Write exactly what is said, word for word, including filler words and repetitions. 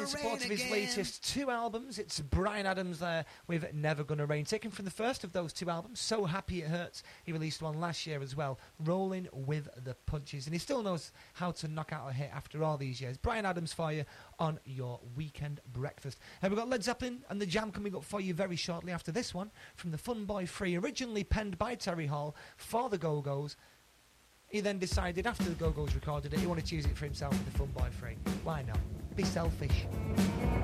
support of his latest two albums. It's Bryan Adams there with Never Gonna Rain, taken from the first of those two albums, So Happy It Hurts. He released one last year as well, Rolling with the Punches, and he still knows how to knock out a hit after all these years. Bryan Adams for you on your weekend breakfast. And we've got Led Zeppelin and The Jam coming up for you very shortly after this one from the Fun Boy Free, originally penned by Terry Hall for the Go-Go's. He then decided after the Go-Go's recorded it, he wanted to use it for himself with the Fun Boy Free. Why not? Be selfish.